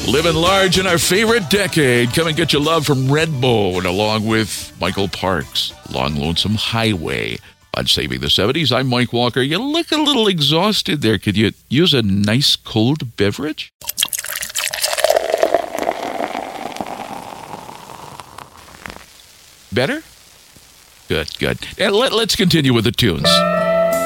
Living large in our favorite decade. Come and get your love from Redbone, along with Michael Parks, Long Lonesome Highway. On Saving the 70s, I'm Mike Walker. You look a little exhausted there. Could you use a nice cold beverage? Better? Good. And let's continue with the tunes.